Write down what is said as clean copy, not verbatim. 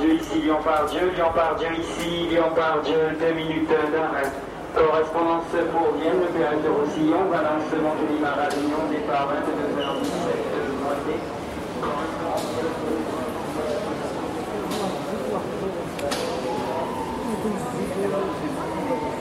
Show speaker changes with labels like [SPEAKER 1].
[SPEAKER 1] Lyon-Pardieu ici, Lyon-Pardieu, Lyon-Pardieu ici, Lyon-Pardieu, 2 minutes d'arrêt. Correspondance pour Vienne, le péage de Roussillon, Valence, Monttélimar à Lyon, départ 22h17, Moitié. Correspondance